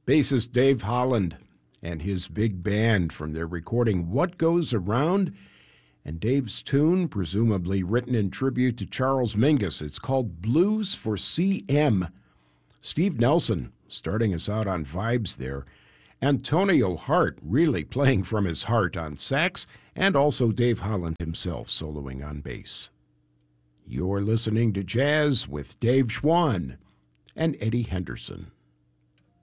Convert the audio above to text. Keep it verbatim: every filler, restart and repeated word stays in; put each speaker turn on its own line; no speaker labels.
Bassist Dave Holland and his big band from their recording What Goes Around, and Dave's tune, presumably written in tribute to Charles Mingus. It's called Blues for C M. Steve Nelson starting us out on vibes there. Antonio Hart really playing from his heart on sax, and also Dave Holland himself soloing on bass. You're listening to Jazz with Dave Schwann and Eddie Henderson.